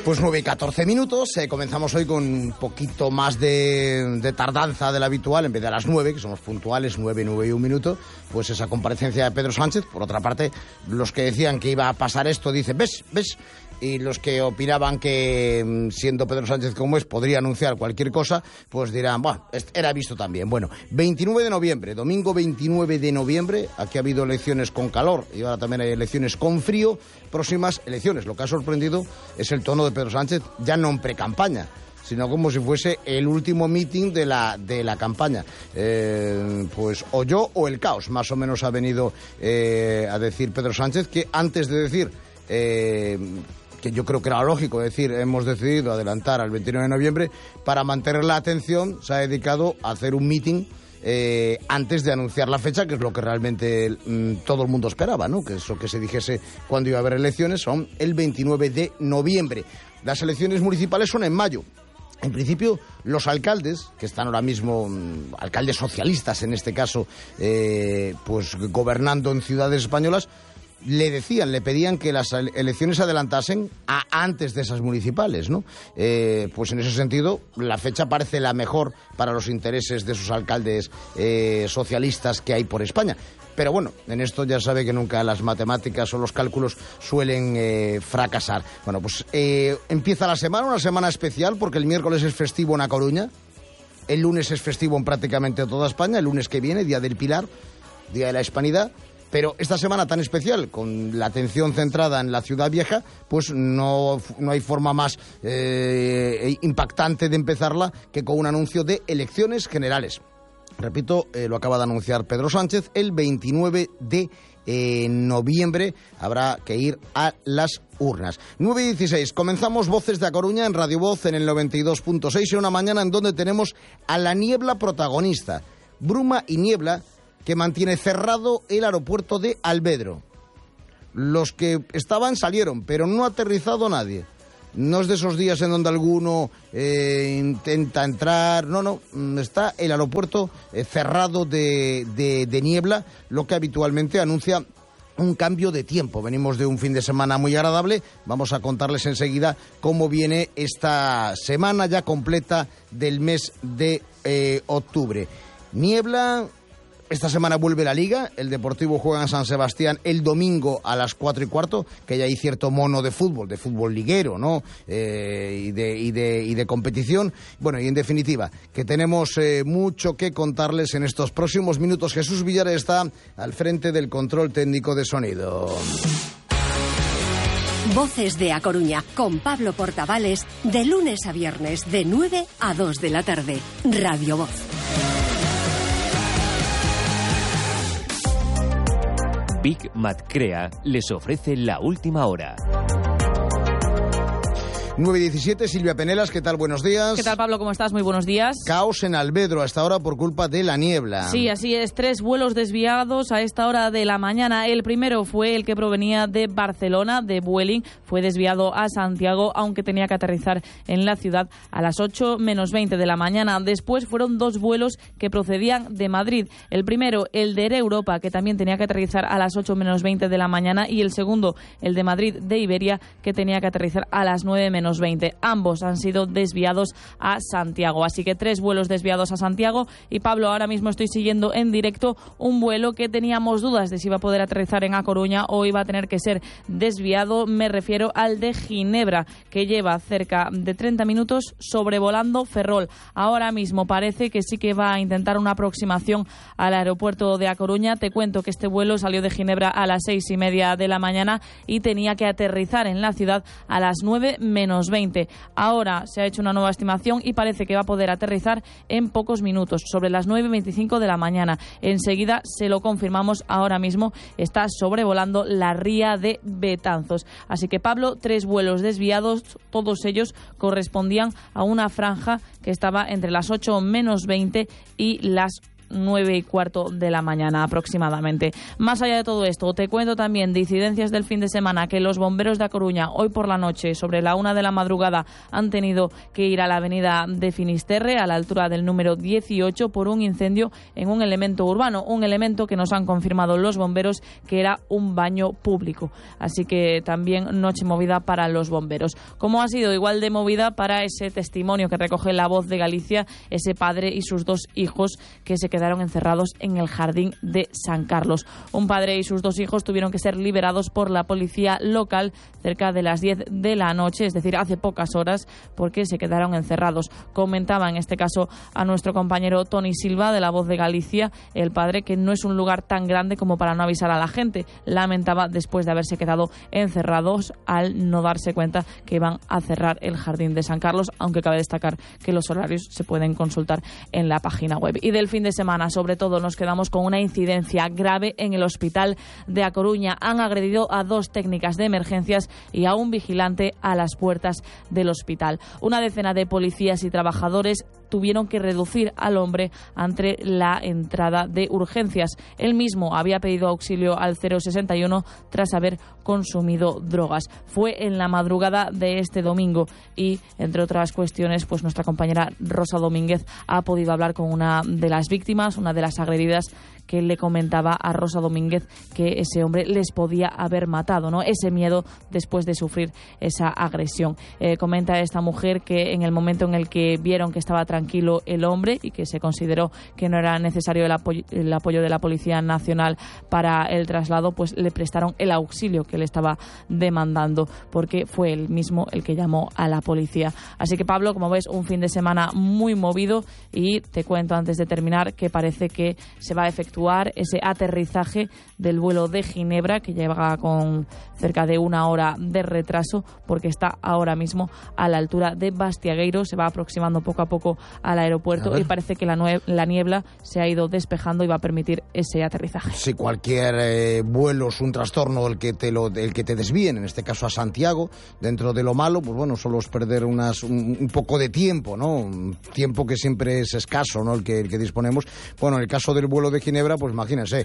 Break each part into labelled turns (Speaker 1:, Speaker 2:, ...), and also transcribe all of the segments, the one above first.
Speaker 1: Pues 9:14. Comenzamos hoy con un poquito más de tardanza de la habitual, en vez de a las 9, que somos puntuales, 9 y 1 minuto, pues esa comparecencia de Pedro Sánchez. Por otra parte, los que decían que iba a pasar esto dicen, ¿ves? Y los que opinaban que, siendo Pedro Sánchez como es, podría anunciar cualquier cosa, pues dirán, bueno, era visto también. Bueno, 29 de noviembre, domingo 29 de noviembre, aquí ha habido elecciones con calor y ahora también hay elecciones con frío, próximas elecciones. Lo que ha sorprendido es el tono de Pedro Sánchez, ya no en pre-campaña, sino como si fuese el último meeting de la campaña. Pues o yo o el caos, más o menos ha venido a decir Pedro Sánchez, que antes de decir... que yo creo que era lógico decir, hemos decidido adelantar al 29 de noviembre, para mantener la atención se ha dedicado a hacer un meeting antes de anunciar la fecha, que es lo que realmente todo el mundo esperaba, ¿no? Que eso que se dijese cuando iba a haber elecciones son el 29 de noviembre. Las elecciones municipales son en mayo. En principio, los alcaldes, que están ahora mismo, alcaldes socialistas en este caso, pues gobernando en ciudades españolas, le pedían que las elecciones se adelantasen a antes de esas municipales, ¿no? Pues en ese sentido, la fecha parece la mejor para los intereses de esos alcaldes socialistas que hay por España. Pero bueno, en esto ya sabe que nunca las matemáticas o los cálculos suelen fracasar. Bueno, pues empieza la semana, una semana especial, porque el miércoles es festivo en A Coruña, el lunes es festivo en prácticamente toda España, el lunes que viene, Día del Pilar, Día de la Hispanidad. Pero esta semana tan especial, con la atención centrada en la Ciudad Vieja, pues no hay forma más impactante de empezarla que con un anuncio de elecciones generales. Repito, lo acaba de anunciar Pedro Sánchez, el 29 de noviembre habrá que ir a las urnas. 9:16, comenzamos Voces de A Coruña en Radio Voz en el 92.6, en una mañana en donde tenemos a la niebla protagonista. Bruma y niebla que mantiene cerrado el aeropuerto de Alvedro. Los que estaban salieron, pero no ha aterrizado nadie. No es de esos días en donde alguno intenta entrar, no, está el aeropuerto cerrado de niebla, lo que habitualmente anuncia un cambio de tiempo. Venimos de un fin de semana muy agradable, vamos a contarles enseguida cómo viene esta semana ya completa del mes de octubre. Niebla. Esta semana vuelve la Liga, el Deportivo juega en San Sebastián el domingo a las 4:15, que ya hay cierto mono de fútbol liguero, ¿no? Y de competición. Bueno, y en definitiva, que tenemos mucho que contarles en estos próximos minutos. Jesús Villares está al frente del control técnico de sonido.
Speaker 2: Voces de A Coruña, con Pablo Portavales, de lunes a viernes, de 9 a 2 de la tarde. Radio Voz.
Speaker 3: Big Mat Crea les ofrece la última hora.
Speaker 1: 9:17, Silvia Penelas, ¿qué tal? Buenos días.
Speaker 4: ¿Qué tal, Pablo? ¿Cómo estás? Muy buenos días.
Speaker 1: Caos en Alvedro a esta hora por culpa de la niebla.
Speaker 4: Sí, así es. 3 vuelos desviados a esta hora de la mañana. El primero fue el que provenía de Barcelona, de Vueling. Fue desviado a Santiago, aunque tenía que aterrizar en la ciudad a las 8 menos 20 de la mañana. Después fueron 2 vuelos que procedían de Madrid. El primero, el de Air Europa, que también tenía que aterrizar a las 8 menos 20 de la mañana. Y el segundo, el de Madrid de Iberia, que tenía que aterrizar a las 9 menos 20. Ambos han sido desviados a Santiago. Así que 3 vuelos desviados a Santiago. Y Pablo, ahora mismo estoy siguiendo en directo un vuelo que teníamos dudas de si iba a poder aterrizar en A Coruña o iba a tener que ser desviado. Me refiero al de Ginebra, que lleva cerca de 30 minutos sobrevolando Ferrol. Ahora mismo parece que sí que va a intentar una aproximación al aeropuerto de A Coruña. Te cuento que este vuelo salió de Ginebra a las 6:30 de la mañana y tenía que aterrizar en la ciudad a las 9 menos 20. Ahora se ha hecho una nueva estimación y parece que va a poder aterrizar en pocos minutos, sobre las 9:25 de la mañana. Enseguida se lo confirmamos, ahora mismo está sobrevolando la ría de Betanzos. Así que, Pablo, 3 vuelos desviados, todos ellos correspondían a una franja que estaba entre las 8 menos 20 y las 9:15 de la mañana aproximadamente. Más allá de todo esto, te cuento también de incidencias del fin de semana, que los bomberos de A Coruña hoy por la noche, sobre la 1 de la madrugada, han tenido que ir a la avenida de Finisterre, a la altura del número 18, por un incendio en un elemento urbano, un elemento que nos han confirmado los bomberos que era un baño público. Así que también noche movida para los bomberos. Como ha sido igual de movida para ese testimonio que recoge La Voz de Galicia, ese padre y sus 2 hijos que se quedaron encerrados en el jardín de San Carlos. Un padre y sus 2 hijos tuvieron que ser liberados por la policía local cerca de las 10 de la noche, es decir, hace pocas horas, porque se quedaron encerrados. Comentaba en este caso a nuestro compañero Tony Silva de La Voz de Galicia, el padre, que no es un lugar tan grande como para no avisar a la gente. Lamentaba después de haberse quedado encerrados al no darse cuenta que iban a cerrar el jardín de San Carlos, aunque cabe destacar que los horarios se pueden consultar en la página web. Y del fin de semana, sobre todo, nos quedamos con una incidencia grave en el hospital de A Coruña. Han agredido a 2 técnicas de emergencias y a un vigilante a las puertas del hospital. Una decena de policías y trabajadores tuvieron que reducir al hombre ante la entrada de urgencias. Él mismo había pedido auxilio al 061 tras haber consumido drogas. Fue en la madrugada de este domingo y, entre otras cuestiones, pues nuestra compañera Rosa Domínguez ha podido hablar con una de las víctimas, una de las agredidas, que le comentaba a Rosa Domínguez que ese hombre les podía haber matado, ¿no? Ese miedo después de sufrir esa agresión. Comenta esta mujer que en el momento en el que vieron que estaba tranquilo el hombre y que se consideró que no era necesario el apoyo de la Policía Nacional para el traslado, pues le prestaron el auxilio que le estaba demandando, porque fue él mismo el que llamó a la policía. Así que, Pablo, como ves, un fin de semana muy movido, y te cuento antes de terminar que parece que se va a efectuar ese aterrizaje del vuelo de Ginebra, que llega con cerca de 1 hora de retraso, porque está ahora mismo a la altura de Bastiagueiro, se va aproximando poco a poco al aeropuerto y parece que la niebla se ha ido despejando y va a permitir ese aterrizaje.
Speaker 1: Si cualquier vuelo es un trastorno el que te desvíen, en este caso a Santiago, dentro de lo malo, pues bueno, solo es perder un poco de tiempo, ¿no? Un tiempo que siempre es escaso, ¿no? El que disponemos. Bueno, en el caso del vuelo de Ginebra, pues imagínense,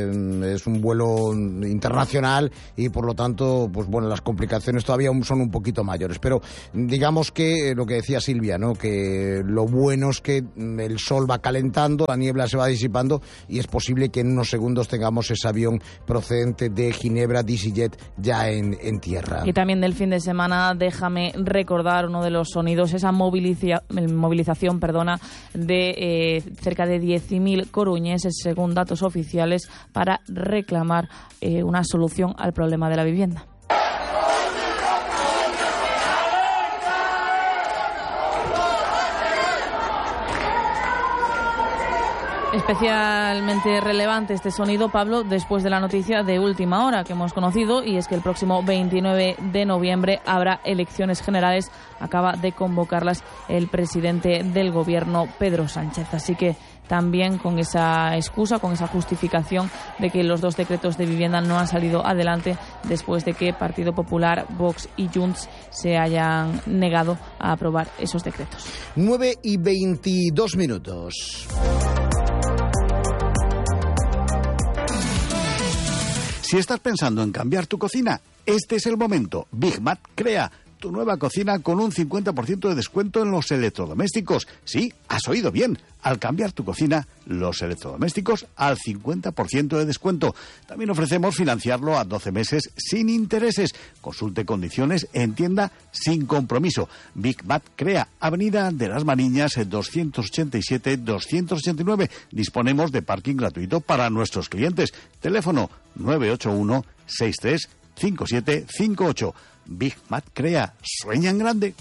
Speaker 1: es un vuelo internacional y por lo tanto, pues bueno, las complicaciones todavía son un poquito mayores. Pero digamos que lo que decía Silvia, ¿no? Que lo bueno es que el sol va calentando, la niebla se va disipando y es posible que en unos segundos tengamos ese avión procedente de Ginebra, DigiJet, ya en tierra.
Speaker 4: Y también del fin de semana, déjame recordar uno de los sonidos, esa movilización de cerca de 10.000 coruñeses, según datos oficiales, para reclamar una solución al problema de la vivienda. Especialmente relevante este sonido, Pablo, después de la noticia de última hora que hemos conocido, y es que el próximo 29 de noviembre habrá elecciones generales. Acaba de convocarlas el presidente del gobierno, Pedro Sánchez. Así que también con esa excusa, con esa justificación de que los 2 decretos de vivienda no han salido adelante después de que Partido Popular, Vox y Junts se hayan negado a aprobar esos decretos.
Speaker 1: 9:22.
Speaker 5: Si estás pensando en cambiar tu cocina, este es el momento. Big Mat crea tu nueva cocina con un 50% de descuento en los electrodomésticos. Sí, has oído bien. Al cambiar tu cocina, los electrodomésticos al 50% de descuento. También ofrecemos financiarlo a 12 meses sin intereses. Consulte condiciones en tienda sin compromiso. Big Mat crea, Avenida de las Mariñas, 287-289. Disponemos de parking gratuito para nuestros clientes. Teléfono 981 63 5758. Big Mat crea, sueña en grande.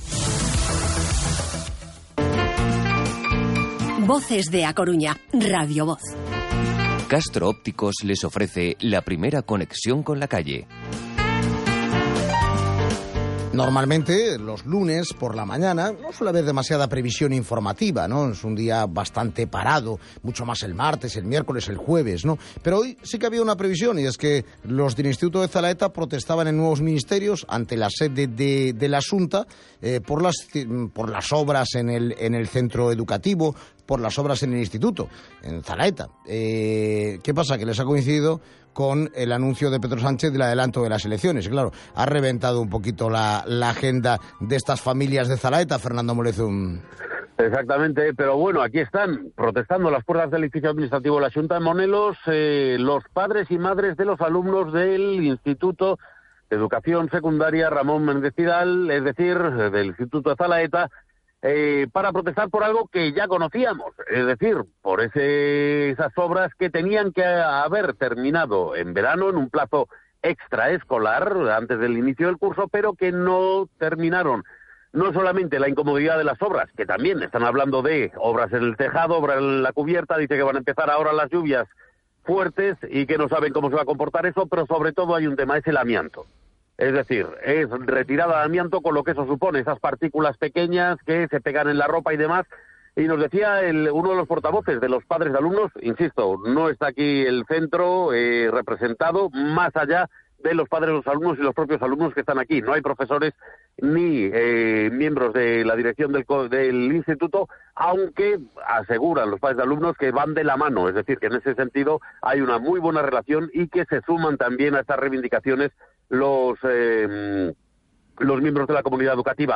Speaker 2: Voces de A Coruña, Radio Voz.
Speaker 3: Castro Ópticos les ofrece la primera conexión con la calle.
Speaker 1: Normalmente, los lunes por la mañana, no suele haber demasiada previsión informativa, ¿no? Es un día bastante parado, mucho más el martes, el miércoles, el jueves, ¿no? Pero hoy sí que había una previsión, y es que los del Instituto de Zalaeta protestaban en nuevos ministerios ante la sede de la Xunta por las obras en el centro educativo, por las obras en el instituto, en Zalaeta. ¿Qué pasa? Que les ha coincidido con el anuncio de Pedro Sánchez del adelanto de las elecciones. Y claro, ha reventado un poquito la agenda de estas familias de Zalaeta, Fernando Molezum.
Speaker 6: Exactamente, pero bueno, aquí están protestando las puertas del edificio administrativo de la Xunta de Monelos los padres y madres de los alumnos del Instituto de Educación Secundaria Ramón Méndez Pidal, es decir, del Instituto de Zalaeta, para protestar por algo que ya conocíamos, es decir, por esas obras que tenían que haber terminado en verano en un plazo extraescolar antes del inicio del curso, pero que no terminaron. No solamente la incomodidad de las obras, que también están hablando de obras en el tejado, obras en la cubierta, dice que van a empezar ahora las lluvias fuertes y que no saben cómo se va a comportar eso, pero sobre todo hay un tema, es el amianto. Es decir, es retirada de amianto con lo que eso supone, esas partículas pequeñas que se pegan en la ropa y demás. Y nos decía uno de los portavoces de los padres de alumnos, insisto, no está aquí el centro representado, más allá de los padres de los alumnos y los propios alumnos que están aquí. No hay profesores ni miembros de la dirección del instituto, aunque aseguran los padres de alumnos que van de la mano. Es decir, que en ese sentido hay una muy buena relación y que se suman también a estas reivindicaciones los miembros de la comunidad educativa.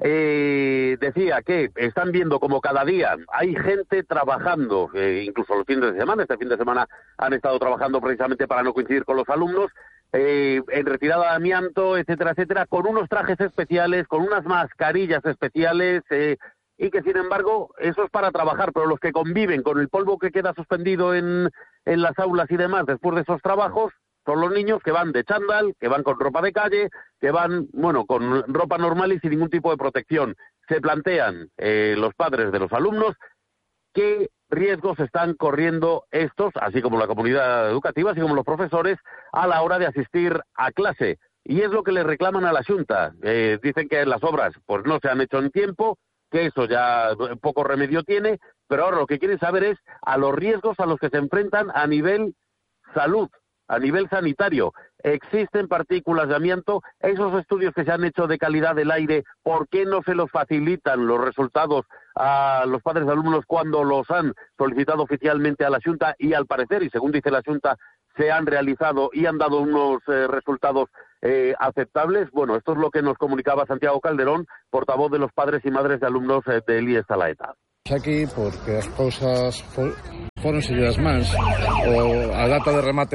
Speaker 6: Decía que están viendo como cada día hay gente trabajando, incluso los fines de semana. Este fin de semana han estado trabajando precisamente para no coincidir con los alumnos, en retirada de amianto, etcétera, etcétera, con unos trajes especiales, con unas mascarillas especiales, y que sin embargo eso es para trabajar, pero los que conviven con el polvo que queda suspendido en las aulas y demás después de esos trabajos son los niños que van de chándal, que van con ropa de calle, que van, bueno, con ropa normal y sin ningún tipo de protección. Se plantean los padres de los alumnos qué riesgos están corriendo estos, así como la comunidad educativa, así como los profesores, a la hora de asistir a clase. Y es lo que le reclaman a la Xunta. Dicen que las obras pues no se han hecho en tiempo, que eso ya poco remedio tiene, pero ahora lo que quieren saber es a los riesgos a los que se enfrentan a nivel salud, a nivel sanitario. Existen partículas de amianto. Esos estudios que se han hecho de calidad del aire, ¿por qué no se los facilitan los resultados a los padres de alumnos cuando los han solicitado oficialmente a la Xunta? Y al parecer, y según dice la Xunta, se han realizado y han dado unos resultados aceptables. Bueno, esto es lo que nos comunicaba Santiago Calderón, portavoz de los padres y madres de alumnos del IES Zalaeta.
Speaker 7: Aquí porque as cousas foron seguidas máis, a data de remate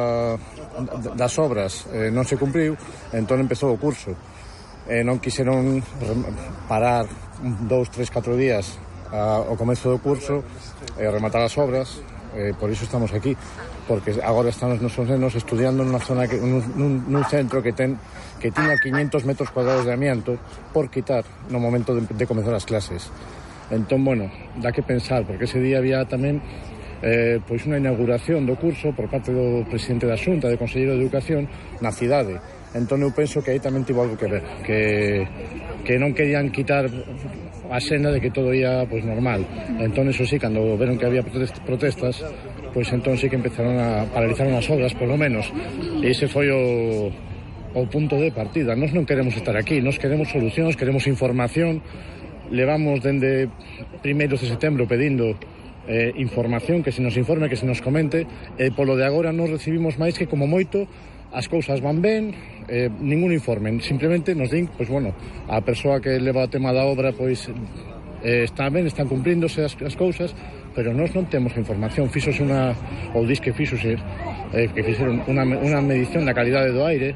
Speaker 7: das obras non se cumpriu, entón empezou o curso. Non quixeron parar 2, 3, 4 días ao comezo do curso e rematar as obras, por iso estamos aquí, porque agora están os nosos nenos estudiando nunha zona nun centro que tiña 500 metros cuadrados de amianto por quitar no momento de comezar as clases. Entón, bueno, dá que pensar, porque ese día había tamén pois unha inauguración do curso por parte do presidente da Xunta, do Conselleiro de Educación, na cidade. Entón eu penso que aí tamén tivo algo que ver, que non querían quitar a senda de que todo ia pois normal. Entón, eso sí, cando veron que había protestas, pois entón sí que empezaron a paralizar as obras, por lo menos. E ese foi o punto de partida. Nós non queremos estar aquí, nós queremos solucións, queremos información. Levamos dende 1 de setembro pedindo información, que se nos informe, que se nos comente, e polo de agora non recibimos máis que como moito as cousas van ben, ningún informe, simplemente nos din, pois bueno, a persoa que leva o tema da obra pois está ben, están cumpríndose as cousas, pero nós non temos información. Fíxose que fixeron unha medición da calidade do aire,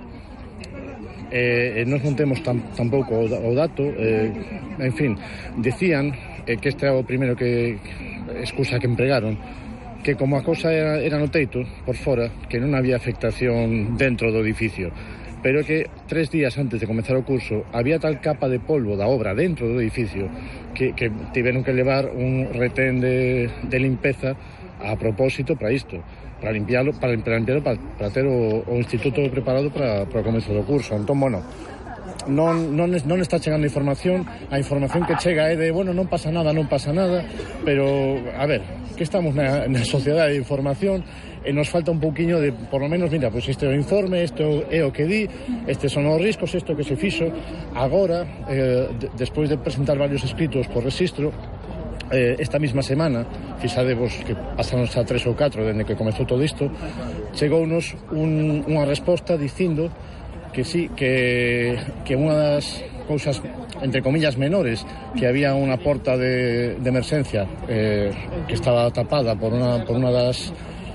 Speaker 7: nós non temos tampouco o dato, en fin, decían que este é o primeiro excusa que empregaron, que como a cousa era no teito, por fora, que non había afectación dentro do edificio, pero que 3 días antes de comezar o curso había tal capa de polvo da obra dentro do edificio que tiveron que levar un retén de limpeza a propósito para isto, para limpiarlo, para ter o instituto preparado para o comezo do curso. Entón, bueno, non está chegando información. A información que chega é de, bueno, non pasa nada, pero, a ver, que estamos na sociedade de información e nos falta un pouquiño de, por lo menos, mira, pois este é o informe, isto é o que di, estes son os riscos, isto que se fixo. Agora, despois de presentar varios escritos por rexistro, esta mesma semana, fixadevos que pasaron xa 3 ou 4 dende que comezou todo isto, chegounos unha resposta dicindo que sí, que unha das cousas, entre comillas, menores, que había unha porta de emerxencia que estaba tapada por unha das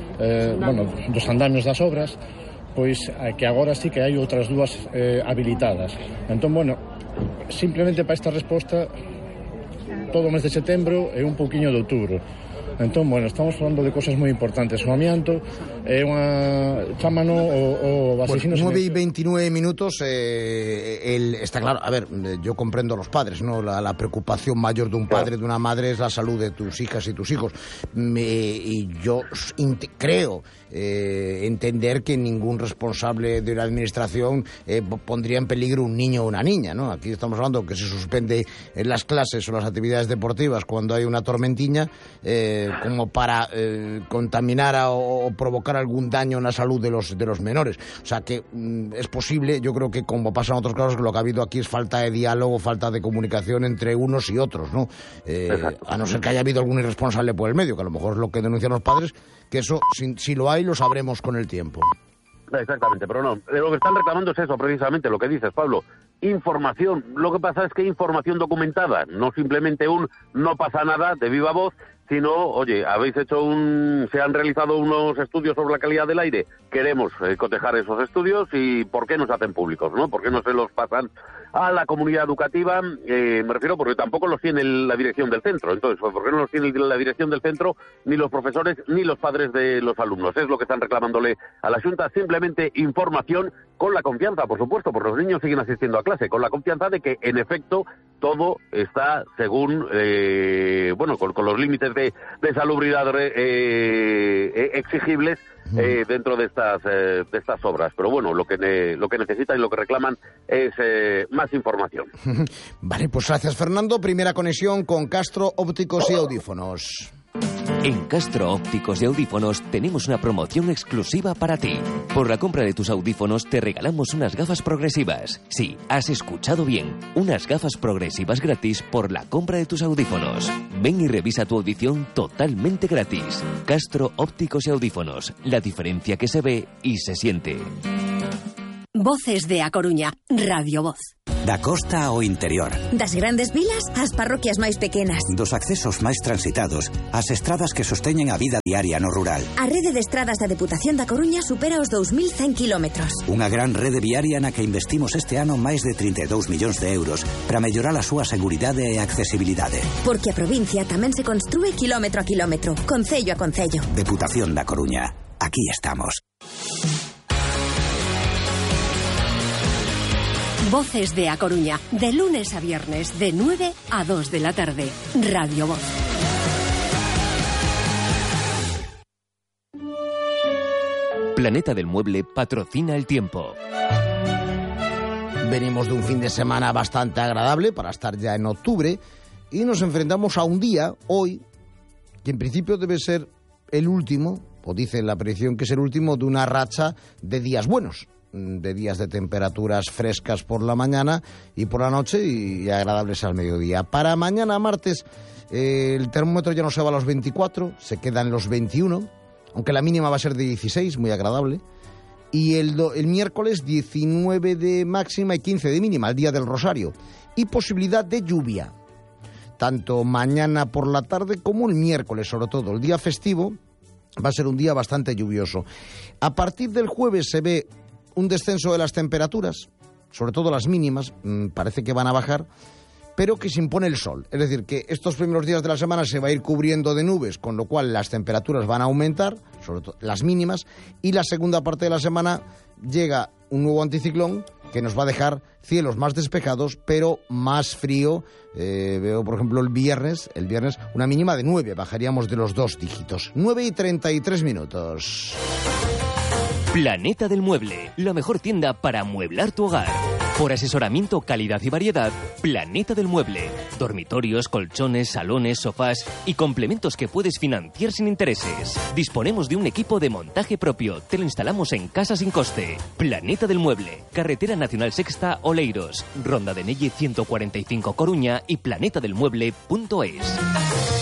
Speaker 7: dos andamios das obras, pois que agora sí que hai outras dúas habilitadas. Entón, bueno, simplemente para esta resposta todo o mes de setembro e un pouquiño de outubro. Entón, bueno, estamos falando de cosas moi importantes. O amianto é unha... chámano o vasicino...
Speaker 1: Bueno, 9:29 minutos, está claro, a ver, yo comprendo a los padres, ¿no? La preocupación mayor de un padre, de una madre, es la salud de tus hijas y tus hijos. Y yo creo entender que ningún responsable de una administración pondría en peligro un niño o una niña, ¿no? Aquí estamos hablando que se suspende en las clases o las actividades deportivas cuando hay una tormentiña, como para contaminar o provocar algún daño en la salud de los menores. O sea que es posible, yo creo que como pasa en otros casos, que lo que ha habido aquí es falta de diálogo, falta de comunicación entre unos y otros, ¿no? A no ser que haya habido algún irresponsable por el medio, que a lo mejor es lo que denuncian los padres, que eso, si lo hay, lo sabremos con el tiempo.
Speaker 6: Exactamente, pero no, lo que están reclamando es eso, precisamente, lo que dices, Pablo, información. Lo que pasa es que información documentada, no simplemente no pasa nada de viva voz, sino, oye, se han realizado unos estudios sobre la calidad del aire, queremos cotejar esos estudios y ¿por qué no se hacen públicos, no? ¿Por qué no se los pasan a la comunidad educativa? Me refiero porque tampoco los tiene la dirección del centro. Entonces, ¿por qué no los tiene la dirección del centro, ni los profesores, ni los padres de los alumnos? Es lo que están reclamándole a la Xunta, simplemente información con la confianza, por supuesto, porque los niños siguen asistiendo a clase, con la confianza de que, en efecto, todo está según, con los límites de salubridad exigibles dentro de estas obras. Pero bueno, lo que necesitan y lo que reclaman es más información.
Speaker 1: Vale, pues gracias, Fernando. Primera conexión con Castro Ópticos y Audífonos.
Speaker 3: En Castro Ópticos y Audífonos tenemos una promoción exclusiva para ti. Por la compra de tus audífonos te regalamos unas gafas progresivas. Sí, has escuchado bien. Unas gafas progresivas gratis por la compra de tus audífonos. Ven y revisa tu audición totalmente gratis. Castro Ópticos y Audífonos. La diferencia que se ve y se siente.
Speaker 2: Voces de A Coruña, Radio Voz.
Speaker 8: Da costa ao interior.
Speaker 9: Das grandes vilas ás parroquias máis pequenas.
Speaker 8: Dos accesos máis transitados ás estradas que sosteñen a vida diaria no rural.
Speaker 9: A rede de estradas da Deputación da Coruña supera os 2.100 kilómetros.
Speaker 8: Unha gran rede viaria na que investimos este ano máis de 32 millóns de euros para mellorar a súa seguridade e accesibilidade.
Speaker 9: Porque a provincia tamén se construe kilómetro a kilómetro, concello a concello.
Speaker 8: Deputación da Coruña. Aquí estamos.
Speaker 2: Voces de A Coruña, de lunes a viernes, de 9 a 2 de la tarde. Radio Voz.
Speaker 3: Planeta del Mueble patrocina el tiempo.
Speaker 1: Venimos de un fin de semana bastante agradable para estar ya en octubre y nos enfrentamos a un día, hoy, que en principio debe ser el último, o dice la predicción que es el último, de una racha de días buenos, de días de temperaturas frescas por la mañana y por la noche y agradables al mediodía. Para mañana martes el termómetro ya no se va a los 24, se queda en los 21, aunque la mínima va a ser de 16, muy agradable. Y el miércoles 19 de máxima y 15 de mínima, el día del Rosario. Y posibilidad de lluvia, tanto mañana por la tarde como el miércoles, sobre todo. El día festivo va a ser un día bastante lluvioso. A partir del jueves se ve un descenso de las temperaturas, sobre todo las mínimas, parece que van a bajar, pero que se impone el sol. Es decir, que estos primeros días de la semana se va a ir cubriendo de nubes, con lo cual las temperaturas van a aumentar, sobre todo las mínimas, y la segunda parte de la semana llega un nuevo anticiclón que nos va a dejar cielos más despejados, pero más frío. Veo, por ejemplo, el viernes una mínima de 9, bajaríamos de los 2 dígitos. 9:33 minutos.
Speaker 3: Planeta del Mueble, la mejor tienda para amueblar tu hogar. Por asesoramiento, calidad y variedad, Planeta del Mueble. Dormitorios, colchones, salones, sofás y complementos que puedes financiar sin intereses. Disponemos de un equipo de montaje propio. Te lo instalamos en casa sin coste. Planeta del Mueble. Carretera Nacional Sexta, Oleiros. Ronda de Nelle 145 Coruña y planetadelmueble.es.